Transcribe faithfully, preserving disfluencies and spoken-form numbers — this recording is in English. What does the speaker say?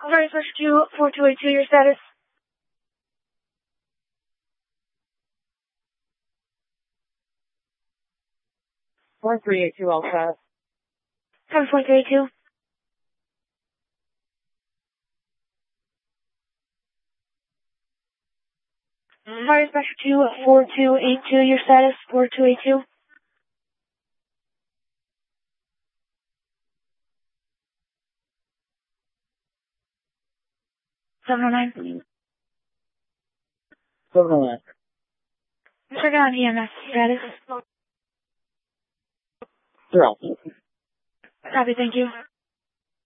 Sorry, Special two, four two eight two, your status? four three eight two, all set. Cover four three eight two. Sorry, Special two, four two eight two, your status? four two eight two. seven oh nine. seven oh nine. Check on E M S status. Zero. Copy, thank you.